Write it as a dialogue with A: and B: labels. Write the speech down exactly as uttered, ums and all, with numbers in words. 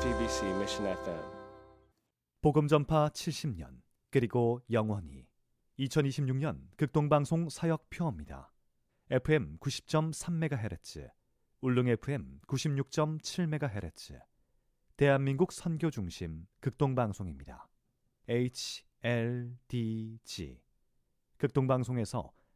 A: 제이티비씨 Mission 에프엠.
B: 복음 전파 칠십 년 그리고 영원히 이천이십육 년 극동방송 사역표입니다. 에프엠 구십 점 삼 메가헤르츠, 울릉 에프엠 구십육 점 칠 메가헤르츠, 대한민국 선교중심 극동방송입니다. 에이치엘디지 극동방송에서